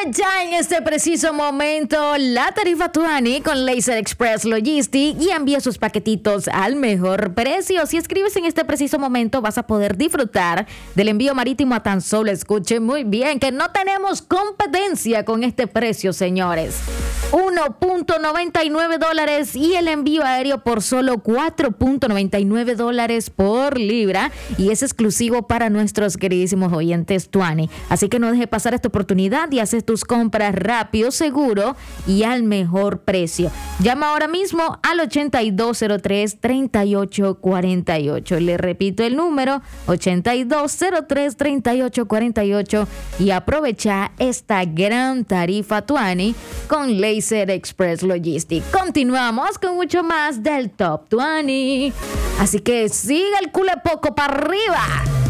ya en este preciso momento la tarifa Tuani con Laser Express Logistics y envía sus paquetitos al mejor precio. Si escribes en este preciso momento vas a poder disfrutar del envío marítimo a tan solo, escuchen muy bien, que no tenemos competencia con este precio, señores. $1.99 y el envío aéreo por solo $4.99 por libra, y es exclusivo para nuestros queridísimos oyentes Tuani. Así que no deje pasar esta oportunidad y haces tus compras rápido, seguro y al mejor precio. Llama ahora mismo al 8203-3848. Le repito el número, 8203-3848, y aprovecha esta gran tarifa Tuani con Laser Express Logistics. Continuamos con mucho más del Top 20. Así que siga el culo poco para arriba.